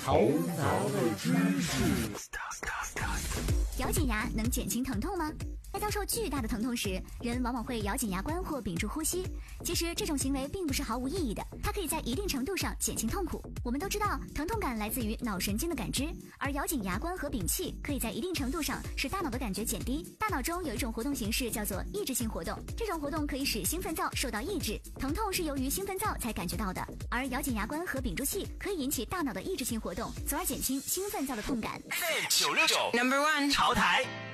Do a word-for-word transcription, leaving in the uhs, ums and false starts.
头脑的知识。 咬紧牙能减轻疼痛吗？在遭受巨大的疼痛时，人往往会咬紧牙关或屏住呼吸。其实这种行为并不是毫无意义的，它可以在一定程度上减轻痛苦。我们都知道，疼痛感来自于脑神经的感知，而咬紧牙关和屏气可以在一定程度上使大脑的感觉减低。大脑中有一种活动形式叫做抑制性活动，这种活动可以使兴奋灶受到抑制，疼痛是由于兴奋灶才感觉到的。而咬紧牙关和屏住气可以引起大脑的抑制性活动，从而减轻兴奋灶的痛感。 九六九 Number One 潮台。